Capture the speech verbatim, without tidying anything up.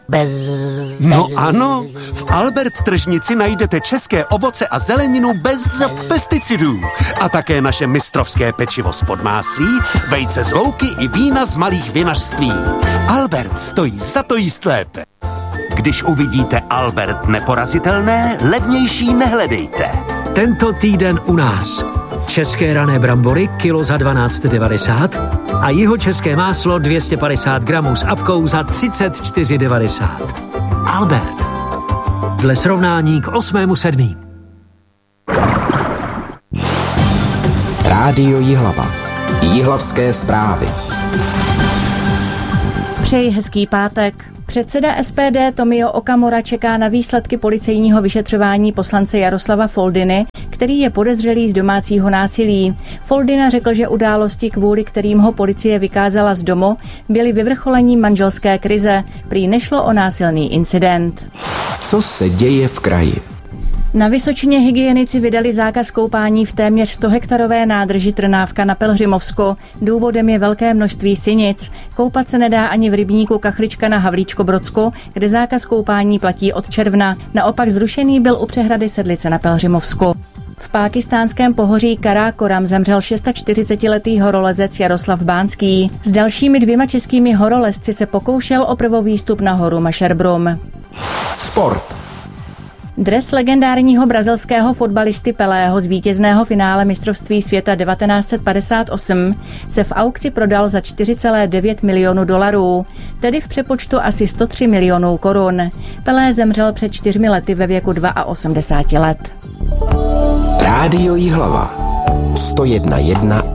Bez... No ano, v Albert tržnici najdete české ovoce a zeleninu bez pesticidů. A také naše mistrovské pečivo z podmáslí, vejce z louky i vína z malých vinařství. Albert stojí za to jíst lépe. Když uvidíte Albert neporazitelné, levnější nehledejte. Tento týden u nás. České rané brambory kilo za dvanáct devadesát a jihočeské máslo dvě stě padesát gramů s apkou za třicet čtyři devadesát. Albert. Dle srovnání k osmému sedmý. Rádio Jihlava. Jihlavské zprávy. Přeji hezký pátek. Předseda S P D Tomio Okamura čeká na výsledky policejního vyšetřování poslance Jaroslava Foldyny, který je podezřelý z domácího násilí. Foldyna řekl, že události, kvůli kterým ho policie vykázala z domu, byly vyvrcholením manželské krize. Prý nešlo o násilný incident. Co se děje v kraji? Na Vysočině hygienici vydali zákaz koupání v téměř sto hektarové nádrži Trnávka na Pelhřimovsku. Důvodem je velké množství sinic. Koupat se nedá ani v rybníku Kachlička na Havlíčkobrodsku, kde zákaz koupání platí od června. Naopak zrušený byl u přehrady Sedlice na Pelhřimovsku. V pákistánském pohoří Karákoram zemřel čtyřicetišestiletý horolezec Jaroslav Bánský. S dalšími dvěma českými horolezci se pokoušel o prvovýstup na horu Mašerbrum. Sport. Dres legendárního brazilského fotbalisty Pelého z vítězného finále mistrovství světa devatenáct set padesát osm se v aukci prodal za čtyři celé devět milionů dolarů, tedy v přepočtu asi sto tři milionů korun. Pelé zemřel před čtyřmi lety ve věku osmdesáti dvou let. Rádio Jihlava. sto jedna jedna